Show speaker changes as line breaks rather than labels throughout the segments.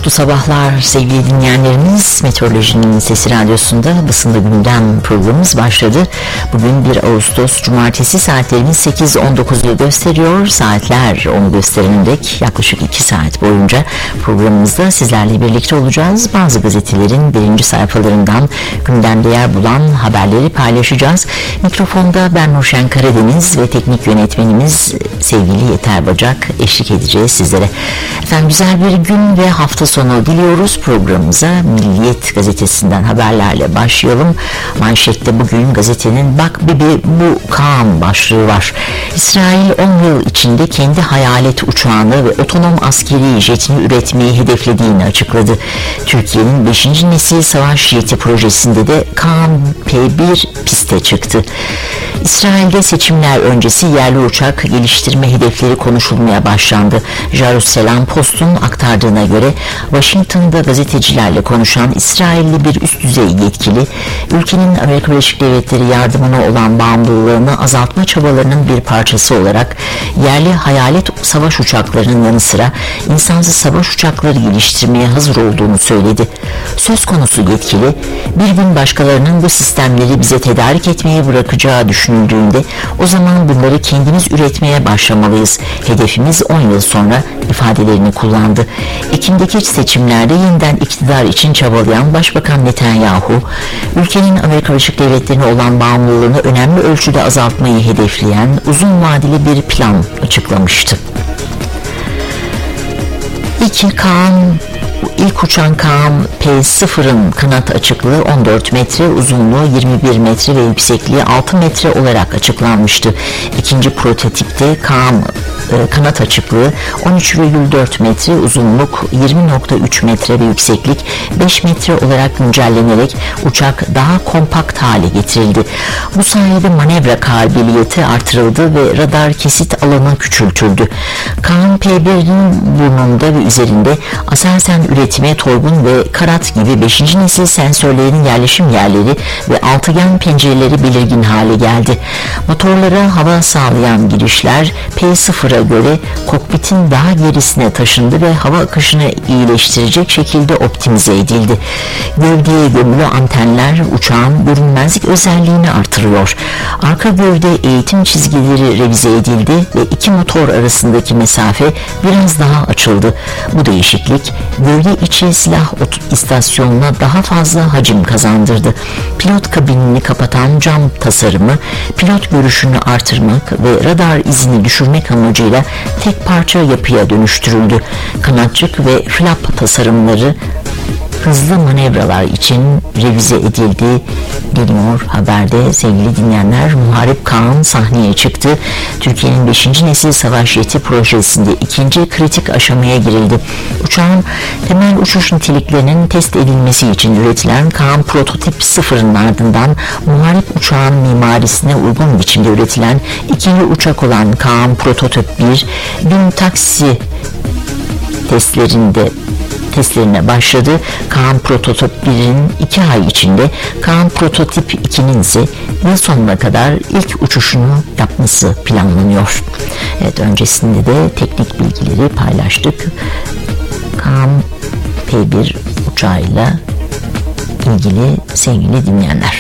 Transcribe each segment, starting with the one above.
Mutlu sabahlar sevgili dinleyenlerimiz. Meteorolojinin Sesi Radyosu'nda Basında Gündem programımız başladı. Bugün 1 Ağustos Cumartesi, saatlerimiz 8.19'u gösteriyor. Saatler onu gösterene dek yaklaşık 2 saat boyunca programımızda sizlerle birlikte olacağız. Bazı gazetelerin birinci sayfalarından gündemde yer bulan haberleri paylaşacağız. Mikrofonda ben Nurşen Karadeniz ve teknik yönetmenimiz sevgili Yeter Bacak eşlik edeceğiz sizlere. Efendim, güzel bir gün ve hafta sonu diliyoruz. Programımıza Milliyet gazetesinden haberlerle başlayalım. Manşette bugün gazetenin "Bak Bibi bu Kaan" başlığı var. İsrail 10 yıl içinde kendi hayalet uçağını ve otonom askeri jetini üretmeyi hedeflediğini açıkladı. Türkiye'nin 5. nesil savaş jeti projesinde de Kaan P1 piste çıktı. İsrail'de seçimler öncesi yerli uçak geliştirme hedefleri konuşulmaya başlandı. Jerusalem Post'un aktardığına göre Washington'da gazetecilerle konuşan İsrailli bir üst düzey yetkili, ülkenin Amerika Birleşik Devletleri yardımına olan bağımlılığını azaltma çabalarının bir parçası olarak yerli hayalet savaş uçaklarının yanı sıra insansız savaş uçakları geliştirmeye hazır olduğunu söyledi. Söz konusu yetkili, bir gün başkalarının bu sistemleri bize tedarik etmeye bırakacağı düşünüldüğünde o zaman bunları kendimiz üretmeye başlamalıyız. Hedefimiz 10 yıl sonra ifadelerini kullandı. Ekim'deki seçimlerde yeniden iktidar için çabalayan Başbakan Netanyahu, ülkenin Amerika Birleşik Devletleri'ne olan bağımlılığını önemli ölçüde azaltmayı hedefleyen uzun vadeli bir plan açıklamıştı. İlk uçan Kaan P0'ın kanat açıklığı 14 metre, uzunluğu 21 metre ve yüksekliği 6 metre olarak açıklanmıştı. İkinci prototipte Kaan kanat açıklığı 13,4 metre, uzunluk 20,3 metre ve yükseklik 5 metre olarak güncellenerek uçak daha kompakt hale getirildi. Bu sayede manevra kabiliyeti artırıldı ve radar kesit alanı küçültüldü. Kaan P1'in burnunda ve üzerinde Aselsan üretime Torgun ve Karat gibi 5. nesil sensörlerin yerleşim yerleri ve altıgen pencereleri belirgin hale geldi. Motorlara hava sağlayan girişler P0'a göre kokpitin daha gerisine taşındı ve hava akışını iyileştirecek şekilde optimize edildi. Gövdeye gömülü antenler uçağın görünmezlik özelliğini artırıyor. Arka gövde eğitim çizgileri revize edildi ve iki motor arasındaki mesafe biraz daha açıldı. Bu değişiklik gövde içi silah istasyonuna daha fazla hacim kazandırdı. Pilot kabinini kapatan cam tasarımı pilot görüşünü artırmak ve radar izini düşürmek amacıyla tek parça yapıya dönüştürüldü. Kanatçık ve flap tasarımları hızlı manevralar için revize edildi deniyor haberde sevgili dinleyenler. Muharip Kaan sahneye çıktı. Türkiye'nin 5. nesil savaş jeti projesinde ikinci kritik aşamaya girildi. Uçağın temel uçuş niteliklerinin test edilmesi için üretilen Kaan prototip 0'ın ardından muharip uçağın mimarisine uygun biçimde üretilen ikinci uçak olan Kaan prototip 1 dün taksi testlerine başladı. Kaan Prototip 1'in 2 ay içinde, Kaan Prototip 2'nin ise yıl sonuna kadar ilk uçuşunu yapması planlanıyor. Evet, öncesinde de teknik bilgileri paylaştık. Kaan P1 uçağıyla ilgili sevgili dinleyenler.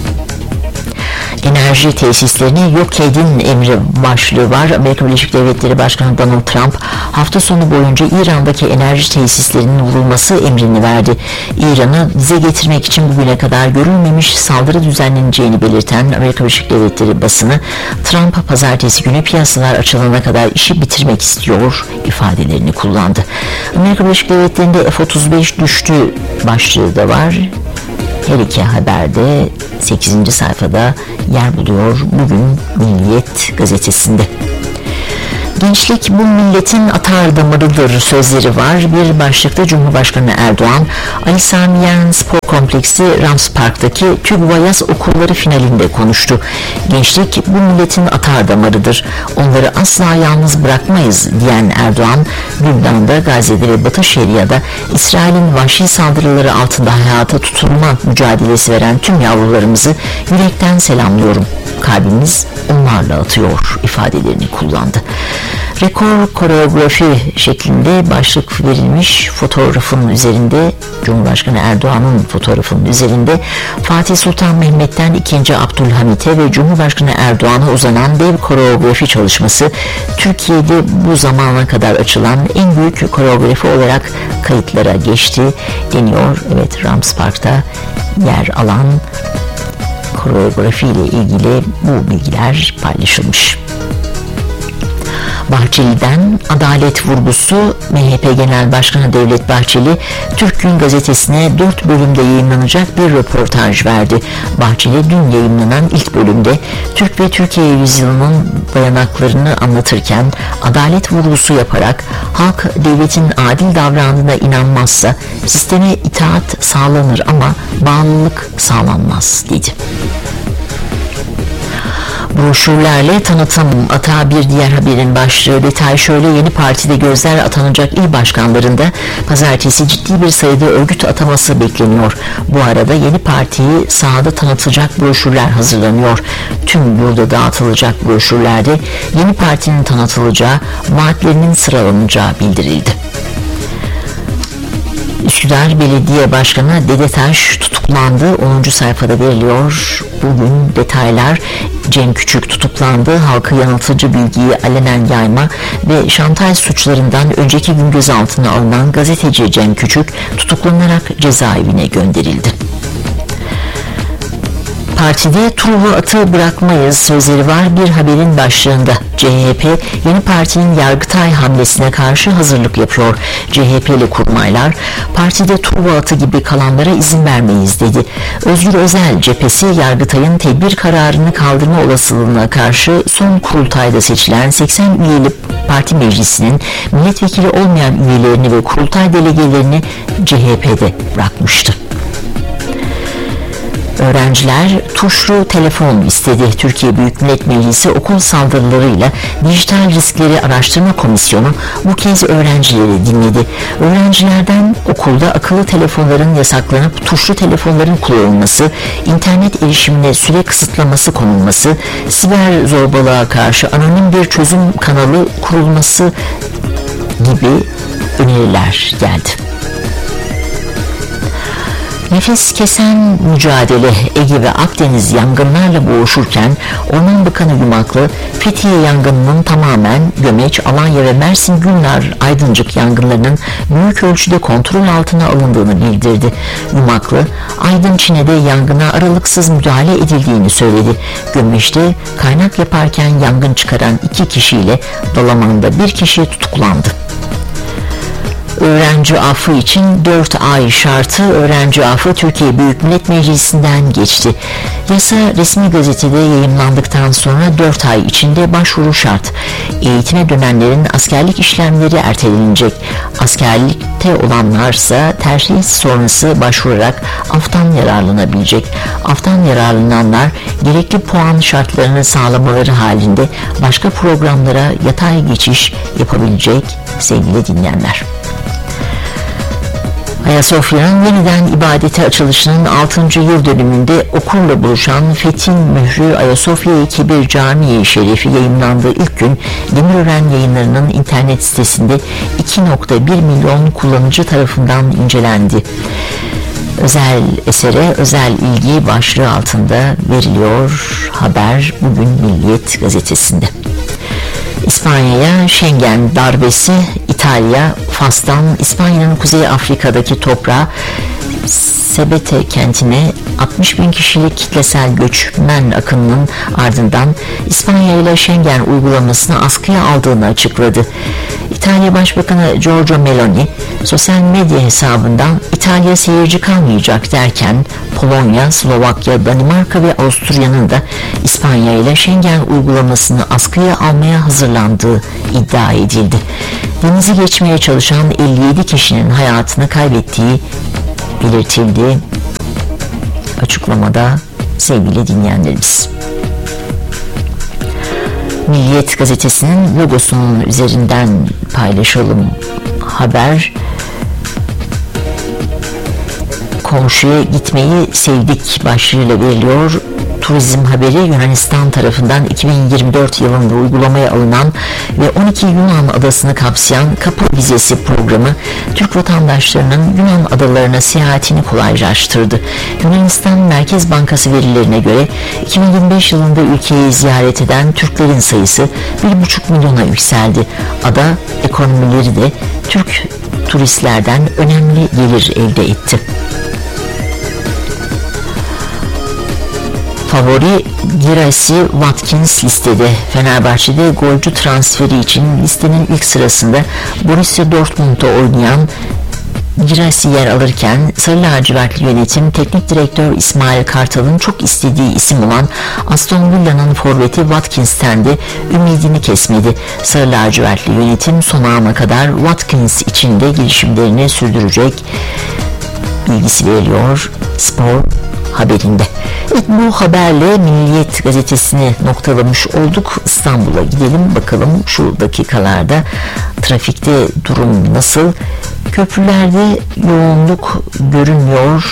Enerji tesislerini yok edin emri başlığı var. Amerika Birleşik Devletleri Başkanı Donald Trump hafta sonu boyunca İran'daki enerji tesislerinin vurulması emrini verdi. İran'ı dize getirmek için bugüne kadar görülmemiş saldırı düzenleneceğini belirten Amerika Birleşik Devletleri basını, Trump pazartesi günü piyasalar açılana kadar işi bitirmek istiyor ifadelerini kullandı. Amerika Birleşik Devletleri'nde F-35 düştü başlığı da var. Her iki haberde 8. sayfada yer buluyor bugün Milliyet gazetesinde. Gençlik bu milletin atar damarıdır sözleri var. Bir başlıkta Cumhurbaşkanı Erdoğan, Ali Sami Yen Spor Kompleksi Rams Park'taki TÜGVA yaz okulları finalinde konuştu. Gençlik bu milletin atar damarıdır. Onları asla yalnız bırakmayız diyen Erdoğan, Lübnan'da, Gazze'de ve Batı Şeria'da İsrail'in vahşi saldırıları altında hayata tutunma mücadelesi veren tüm yavrularımızı yürekten selamlıyorum. Kalbimiz onlarla atıyor ifadelerini kullandı. Rekor koreografi şeklinde başlık verilmiş fotoğrafın üzerinde, Cumhurbaşkanı Erdoğan'ın fotoğrafının üzerinde Fatih Sultan Mehmet'ten 2. Abdülhamit'e ve Cumhurbaşkanı Erdoğan'a uzanan dev koreografi çalışması Türkiye'de bu zamana kadar açılan en büyük koreografi olarak kayıtlara geçti deniyor. Evet, Rams Park'ta yer alan koreografi ile ilgili bu bilgiler paylaşılmış. Bahçeli'den adalet vurgusu. MHP Genel Başkanı Devlet Bahçeli, Türk Gün Gazetesi'ne 4 bölümde yayınlanacak bir röportaj verdi. Bahçeli dün yayınlanan ilk bölümde Türk ve Türkiye yüzyılının dayanaklarını anlatırken adalet vurgusu yaparak halk devletin adil davrandığına inanmazsa sisteme itaat sağlanır ama bağlılık sağlanmaz dedi. Broşürlerle tanıtım ata bir diğer haberin başlığı. Detay şöyle: yeni partide gözler atanacak il başkanlarında pazartesi ciddi bir sayıda örgüt ataması bekleniyor. Bu arada yeni partiyi sahada tanıtacak broşürler hazırlanıyor. Tüm burada dağıtılacak broşürlerde yeni partinin tanıtılacağı, vaatlerinin sıralanacağı bildirildi. Üsküdar Belediye Başkanı Dedetaş tutuklandı. 10. sayfada veriliyor bugün detaylar. Cem Küçük tutuklandı. Halkı yanıltıcı bilgiyi alenen yayma ve şantaj suçlarından önceki gün gözaltına alınan gazeteci Cem Küçük tutuklanarak cezaevine gönderildi. Partide Truva atı bırakmayız sözleri var bir haberin başlığında. CHP yeni partinin Yargıtay hamlesine karşı hazırlık yapıyor. CHP'li kurmaylar partide Truva atı gibi kalanlara izin vermeyiz dedi. Özgür Özel cephesi Yargıtay'ın tedbir kararını kaldırma olasılığına karşı son kurultayda seçilen 80 üyeli parti meclisinin milletvekili olmayan üyelerini ve kurultay delegelerini CHP'de bırakmıştı. Öğrenciler tuşlu telefon istedi. Türkiye Büyük Millet Meclisi Okul Saldırılarıyla Dijital Riskleri Araştırma Komisyonu bu kez öğrencileri dinledi. Öğrencilerden okulda akıllı telefonların yasaklanıp tuşlu telefonların kullanılması, internet erişimine süre kısıtlaması konulması, siber zorbalığa karşı anonim bir çözüm kanalı kurulması gibi öneriler geldi. Nefes kesen mücadele. Ege ve Akdeniz yangınlarla boğuşurken Orman Bakanı Yumaklı, Fethiye yangınının tamamen Gömeç, Alanya ve Mersin Gülnar Aydıncık yangınlarının büyük ölçüde kontrol altına alındığını bildirdi. Yumaklı, Aydın Çine'de yangına aralıksız müdahale edildiğini söyledi. Gömeç'te kaynak yaparken yangın çıkaran 2 kişiyle Dalaman'da 1 kişi tutuklandı. Öğrenci affı için 4 ay şartı. Öğrenci affı Türkiye Büyük Millet Meclisi'nden geçti. Yasa resmi gazetede yayımlandıktan sonra 4 ay içinde başvuru şart. Eğitime dönenlerin askerlik işlemleri ertelenecek. Askerlikte olanlarsa terhis sonrası başvurarak aftan yararlanabilecek. Aftan yararlananlar gerekli puan şartlarını sağlamaları halinde başka programlara yatay geçiş yapabilecek sevgili dinleyenler. Ayasofya'nın yeniden ibadete açılışının 6. yıl dönümünde okurla buluşan Fethin Mührü Ayasofya-i Kebir Camii-i Şerifi yayımlandığı ilk gün Demirören Yayınları'nın internet sitesinde 2.1 milyon kullanıcı tarafından incelendi. Özel esere özel ilgi başlığı altında veriliyor haber bugün Milliyet gazetesinde. İspanya'ya Schengen darbesi. İtalya, Fas'tan İspanya'nın Kuzey Afrika'daki toprağı Sebete kentine 60 bin kişilik kitlesel göçmen akınının ardından İspanya ile Schengen uygulamasını askıya aldığını açıkladı. İtalya Başbakanı Giorgia Meloni sosyal medya hesabından İtalya seyirci kalmayacak derken Polonya, Slovakya, Danimarka ve Avusturya'nın da İspanya ile Schengen uygulamasını askıya almaya hazırlandığı iddia edildi. Denizi geçmeye çalışan 57 kişinin hayatını kaybettiği belirtildi açıklamada sevgili dinleyenlerimiz. Milliyet gazetesinin logosunun üzerinden paylaşalım haber. Komşuya gitmeyi sevdik başlığıyla veriliyor. turizm haberi. Yunanistan tarafından 2024 yılında uygulamaya alınan ve 12 Yunan adasını kapsayan kapı vizesi programı Türk vatandaşlarının Yunan adalarına seyahatini kolaylaştırdı. Yunanistan Merkez Bankası verilerine göre 2025 yılında ülkeyi ziyaret eden Türklerin sayısı 1,5 milyona yükseldi. Ada ekonomileri de Türk turistlerden önemli gelir elde etti. Favori Girassi Watkins listede. Fenerbahçe'de golcü transferi için listenin ilk sırasında Borussia Dortmund'da oynayan Girassi yer alırken Sarı Lacivertli yönetim teknik direktör İsmail Kartal'ın çok istediği isim olan Aston Villa'nın forveti Watkins'ten de ümidini kesmedi. Sarı Lacivertli yönetim son ana kadar Watkins için de girişimlerini sürdürecek bilgisi veriliyor Spor haberinde. Evet, bu haberle Milliyet gazetesini noktalamış olduk. İstanbul'a gidelim bakalım şu dakikalarda trafikte durum nasıl? Köprülerde yoğunluk görünmüyor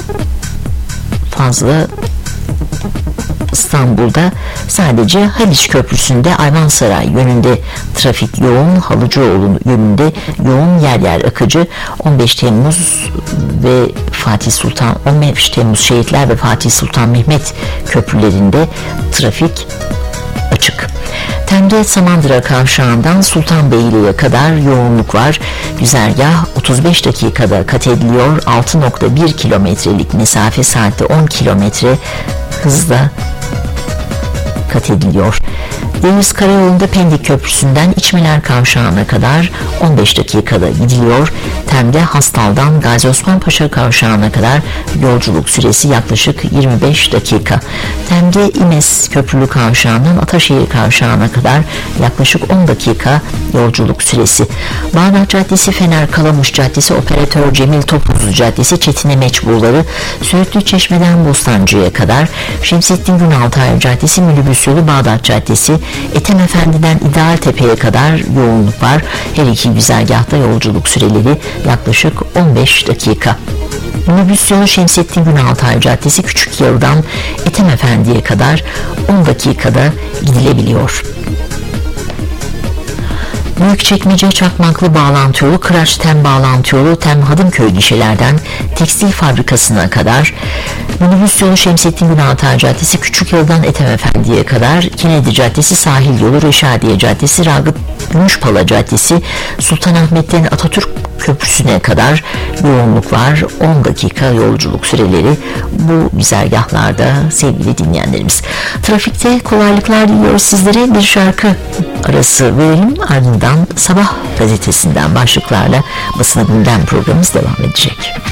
fazla. İstanbul'da sadece Haliç Köprüsü'nde Ayvansaray yönünde trafik yoğun, Halıcıoğlu yönünde yoğun, yer yer akıcı. 15 Temmuz ve 15 Temmuz Şehitler ve Fatih Sultan Mehmet köprülerinde trafik açık. Tem'de Samandıra kavşağından Sultanbeyli'ye kadar yoğunluk var. Güzergah 35 dakikada kat ediliyor. 6,1 kilometrelik mesafe saatte 10 kilometre hızla kat ediliyor. Deniz Karayolu'nda Pendik Köprüsü'nden İçmeler Kavşağı'na kadar 15 dakikada gidiliyor. Tem'de Hastal'dan Gazi Osman Paşa Kavşağı'na kadar yolculuk süresi yaklaşık 25 dakika. Tem'de İmes Köprülü Kavşağı'ndan Ataşehir Kavşağı'na kadar yaklaşık 10 dakika yolculuk süresi. Bağdat Caddesi, Fener Kalamış Caddesi, Operatör Cemil Topuzlu Caddesi, Çetin Emeç Bulvarı, Söğütlü Çeşme'den Bostancı'ya kadar, Şemsettin Günaltay Caddesi, Minibüs Yolu, Bağdat Caddesi, Ethem Efendi'den İdealtepe'ye kadar yoğunluk var. Her iki güzergahta yolculuk süreleri yaklaşık 15 dakika. Minibüs Yolu Şemsettin Günaltay Caddesi, Küçükyalı'dan Ethem Efendi'ye kadar 10 dakikada gidilebiliyor. Büyükçekmece Çakmaklı bağlantı yolu, Kıraç Tem bağlantı yolu, Tem Hadımköy gişelerden tekstil fabrikasına kadar, Minibüs Yolu Şemsettin Günaltay Caddesi, Küçükyalı'dan Ethem Efendi'ye kadar, Kennedy Caddesi, Sahil Yolu, Reşadiye Caddesi, Ragıp Gümüşpala Caddesi, Sultanahmet'ten Atatürk Köprüsü'ne kadar yoğunluk var. 10 dakika yolculuk süreleri bu güzergahlarda sevgili dinleyenlerimiz. Trafikte kolaylıklar diliyoruz sizlere. Bir şarkı arası verelim, ardından Sabah gazetesinden başlıklarla basına gündem programımız devam edecek.